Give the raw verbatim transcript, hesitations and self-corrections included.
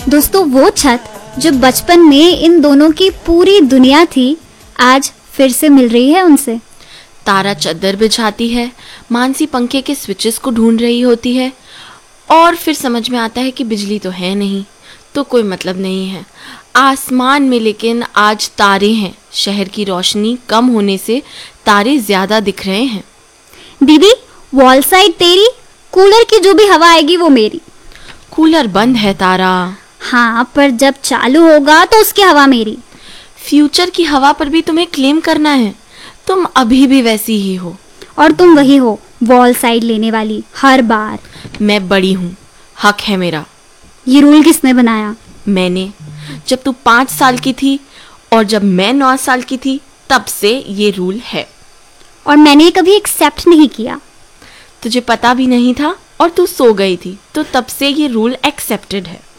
दोस्तों वो छत जो बचपन में इन दोनों की पूरी दुनिया थी, आज फिर से मिल रही है उनसे। तारा चद्दर बिछाती है, मानसी पंखे के स्विचेस को ढूंढ रही होती है और फिर समझ में आता है कि बिजली तो है नहीं, तो कोई मतलब नहीं है आसमान में, लेकिन आज तारे हैं। शहर की रोशनी कम होने से तारे ज्यादा दिख रहे हैं। दीदी, वॉल साइड तेरी, कूलर की जो भी हवा आएगी वो मेरी। कूलर बंद है तारा। हाँ, पर जब चालू होगा तो उसकी हवा मेरी। फ्यूचर की हवा पर भी तुम्हें क्लेम करना है, तुम अभी भी वैसी ही हो। और तुम वही हो, वॉल साइड लेने वाली हर बार। मैं बड़ी हूँ, हक है मेरा। ये रूल किसने बनाया? मैंने। जब तू पाँच साल की थी और जब मैं नौ साल की थी, तब से ये रूल है। और मैंने कभी एक्सेप्ट नहीं किया। तुझे पता भी नहीं था और तू सो गई थी, तो तब से ये रूल एक्सेप्टेड है।